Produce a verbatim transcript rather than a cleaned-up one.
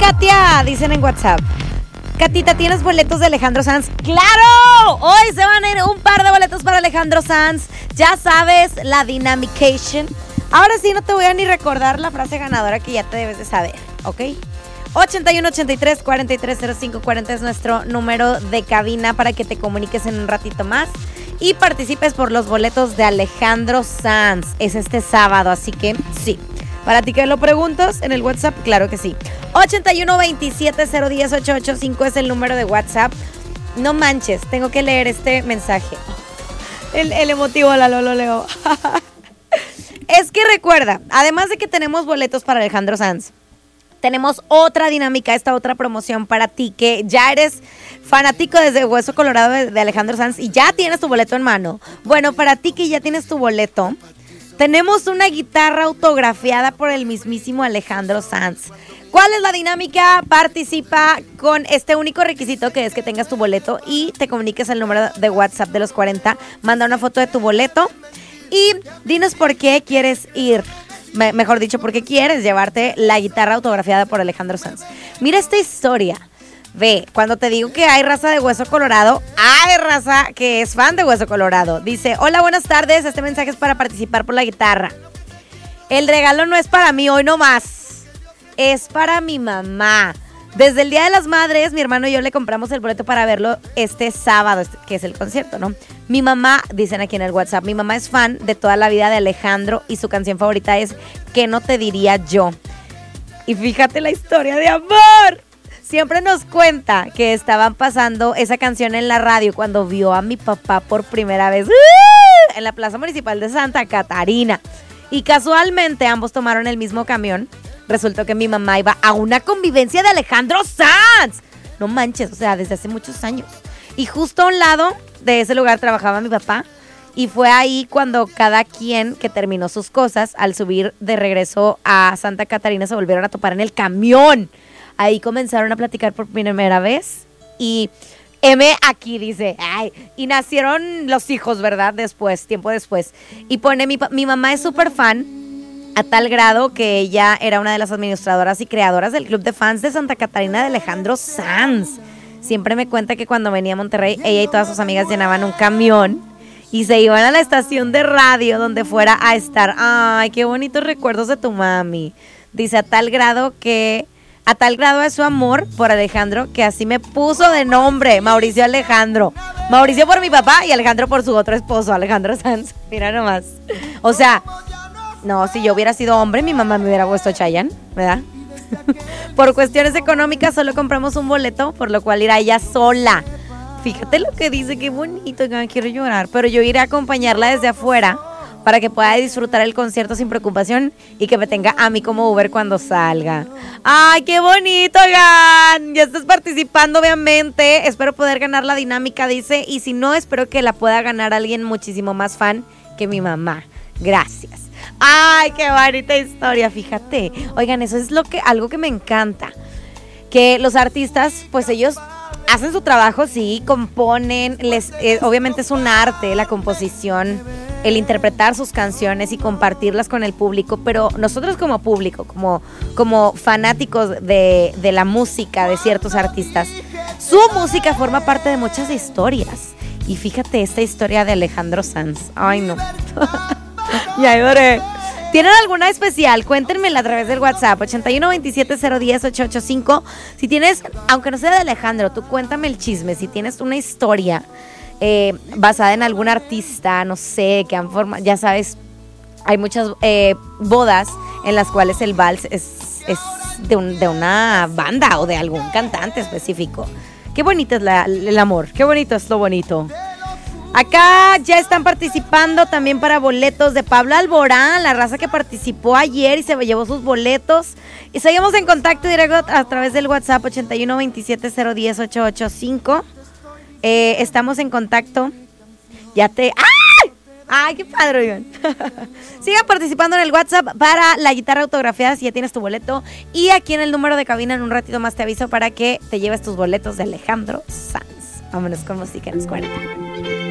Katia, dicen en WhatsApp. Catita, ¿tienes boletos de Alejandro Sanz? ¡Claro! Hoy se van a ir un par de boletos para Alejandro Sanz. Ya sabes, la Dynamication. Ahora sí, no te voy a ni recordar la frase ganadora que ya te debes de saber, ¿ok? ochenta y uno, ochenta y tres, cuarenta y tres cero cinco cuarenta es nuestro número de cabina para que te comuniques en un ratito más y participes por los boletos de Alejandro Sanz. Es este sábado, así que sí. Para ti que lo preguntas en el WhatsApp, claro que sí. ochenta y uno, veintisiete, cero diez, ochocientos ochenta y cinco es el número de WhatsApp. No manches, tengo que leer este mensaje. El, el emotivo, la lo, lo leo. Es que recuerda, además de que tenemos boletos para Alejandro Sanz, tenemos otra dinámica, esta otra promoción para ti que ya eres fanático desde Hueso Colorado de, de Alejandro Sanz y ya tienes tu boleto en mano. Bueno, para ti que ya tienes tu boleto, tenemos una guitarra autografiada por el mismísimo Alejandro Sanz. ¿Cuál es la dinámica? Participa con este único requisito que es que tengas tu boleto y te comuniques al número de WhatsApp de los cuarenta. Manda una foto de tu boleto y dinos por qué quieres ir. Me, mejor dicho, por qué quieres llevarte la guitarra autografiada por Alejandro Sanz. Mira esta historia. Ve, cuando te digo que hay raza de Hueso Colorado, hay raza que es fan de Hueso Colorado. Dice, hola, buenas tardes, este mensaje es para participar por la guitarra. El regalo no es para mí hoy nomás, es para mi mamá. Desde el Día de las Madres, mi hermano y yo le compramos el boleto para verlo este sábado, que es el concierto, ¿no? Mi mamá, dicen aquí en el WhatsApp, mi mamá es fan de toda la vida de Alejandro y su canción favorita es ¿Qué no te diría yo? Y fíjate la historia de amor. Siempre nos cuenta que estaban pasando esa canción en la radio cuando vio a mi papá por primera vez en la Plaza Municipal de Santa Catarina. Y casualmente ambos tomaron el mismo camión. Resultó que mi mamá iba a una convivencia de Alejandro Sanz. No manches, o sea, desde hace muchos años. Y justo a un lado de ese lugar trabajaba mi papá. Y fue ahí cuando cada quien que terminó sus cosas, al subir de regreso a Santa Catarina, se volvieron a topar en el camión. Ahí comenzaron a platicar por primera vez. Y M aquí dice, ay, y nacieron los hijos, ¿verdad? Después, tiempo después. Y pone, mi, mi mamá es súper fan, a tal grado que ella era una de las administradoras y creadoras del club de fans de Santa Catarina de Alejandro Sanz. Siempre me cuenta que cuando venía a Monterrey, ella y todas sus amigas llenaban un camión y se iban a la estación de radio donde fuera a estar. Ay, qué bonitos recuerdos de tu mami. Dice, a tal grado que, a tal grado es su amor por Alejandro que así me puso de nombre, Mauricio Alejandro. Mauricio por mi papá y Alejandro por su otro esposo, Alejandro Sanz. Mira nomás. O sea, no, si yo hubiera sido hombre, mi mamá me hubiera puesto Chayanne, ¿verdad? Por cuestiones económicas solo compramos un boleto, por lo cual irá ella sola. Fíjate lo que dice, qué bonito, que me quiero llorar. Pero yo iré a acompañarla desde afuera para que pueda disfrutar el concierto sin preocupación y que me tenga a mí como Uber cuando salga. ¡Ay, qué bonito, Gan! Ya estás participando, obviamente. Espero poder ganar la dinámica, dice. Y si no, espero que la pueda ganar alguien muchísimo más fan que mi mamá. Gracias. Ay, qué bonita historia, fíjate. Oigan, eso es lo que algo que me encanta. Que los artistas, pues ellos hacen su trabajo, sí, componen, les, eh, obviamente es un arte la composición, el interpretar sus canciones y compartirlas con el público, pero nosotros como público, como, como fanáticos de, de la música de ciertos artistas, su música forma parte de muchas historias. Y fíjate esta historia de Alejandro Sanz. Ay, no. Ya lloré. ¿Tienen alguna especial? Cuéntenmela a través del WhatsApp ochenta y uno, veintisiete, cero diez, ochocientos ochenta y cinco. Si tienes, aunque no sea de Alejandro, tú cuéntame el chisme. Si tienes una historia eh, basada en algún artista, no sé, que han formado, ya sabes, hay muchas eh, bodas en las cuales el vals es, es de, un, de una banda o de algún cantante específico. Qué bonito es la, el amor, qué bonito es lo bonito. Acá ya están participando también para boletos de Pablo Alborán, la raza que participó ayer y se llevó sus boletos. Y seguimos en contacto directo a través del WhatsApp ochenta y uno, veintisiete, cero diez, ochocientos ochenta y cinco. Eh, estamos en contacto. Ya te... ¡Ay! ¡Ay, qué padre, oigan! Sigan participando en el WhatsApp para la guitarra autografiada si ya tienes tu boleto. Y aquí en el número de cabina en un ratito más te aviso para que te lleves tus boletos de Alejandro Sanz. Vámonos con música en los cuarenta.